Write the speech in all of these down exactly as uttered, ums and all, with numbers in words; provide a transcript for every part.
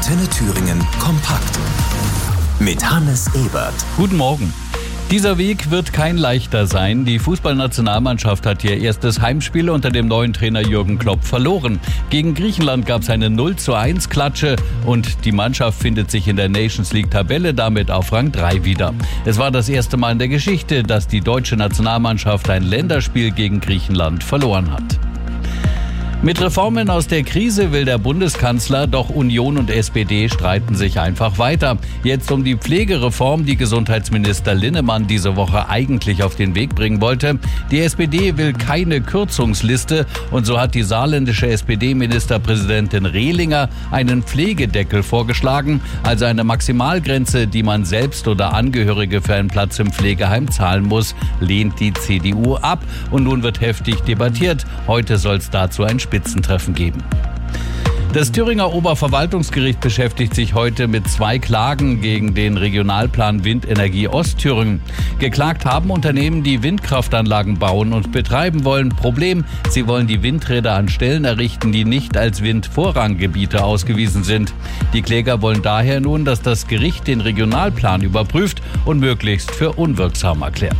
Antenne Thüringen kompakt. Mit Hannes Ebert. Guten Morgen. Dieser Weg wird kein leichter sein. Die Fußballnationalmannschaft hat ihr erstes Heimspiel unter dem neuen Trainer Jürgen Klopp verloren. Gegen Griechenland gab es eine null zu eins Klatsche und die Mannschaft findet sich in der Nations League Tabelle damit auf Rang drei wieder. Es war das erste Mal in der Geschichte, dass die deutsche Nationalmannschaft ein Länderspiel gegen Griechenland verloren hat. Mit Reformen aus der Krise will der Bundeskanzler, doch Union und S P D streiten sich einfach weiter. Jetzt um die Pflegereform, die Gesundheitsminister Linnemann diese Woche eigentlich auf den Weg bringen wollte. Die S P D will keine Kürzungsliste und so hat die saarländische S P D-Ministerpräsidentin Rehlinger einen Pflegedeckel vorgeschlagen, also eine Maximalgrenze, die man selbst oder Angehörige für einen Platz im Pflegeheim zahlen muss, lehnt die C D U ab und nun wird heftig debattiert. Heute soll es dazu ein Spitzentreffen geben. Das Thüringer Oberverwaltungsgericht beschäftigt sich heute mit zwei Klagen gegen den Regionalplan Windenergie Ostthüringen. Geklagt haben Unternehmen, die Windkraftanlagen bauen und betreiben wollen. Problem, sie wollen die Windräder an Stellen errichten, die nicht als Windvorranggebiete ausgewiesen sind. Die Kläger wollen daher nun, dass das Gericht den Regionalplan überprüft und möglichst für unwirksam erklärt.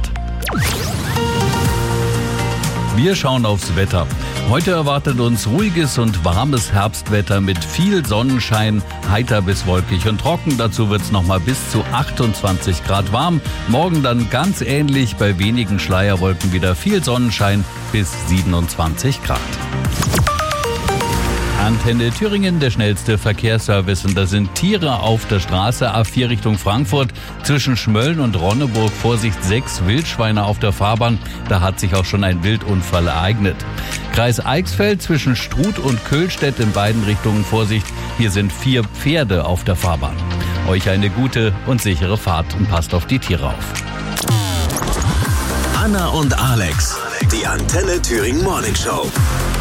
Wir schauen aufs Wetter. Heute erwartet uns ruhiges und warmes Herbstwetter mit viel Sonnenschein, heiter bis wolkig und trocken. Dazu wird es nochmal bis zu achtundzwanzig Grad warm. Morgen dann ganz ähnlich, bei wenigen Schleierwolken wieder viel Sonnenschein bis siebenundzwanzig Grad. Antenne Thüringen, der schnellste Verkehrsservice. Und da sind Tiere auf der Straße A vier Richtung Frankfurt. Zwischen Schmölln und Ronneburg, Vorsicht, sechs Wildschweine auf der Fahrbahn. Da hat sich auch schon ein Wildunfall ereignet. Kreis Eichsfeld zwischen Struth und Köhlstedt in beiden Richtungen, Vorsicht. Hier sind vier Pferde auf der Fahrbahn. Euch eine gute und sichere Fahrt und passt auf die Tiere auf. Anna und Alex, die Antenne Thüringen Morning Show.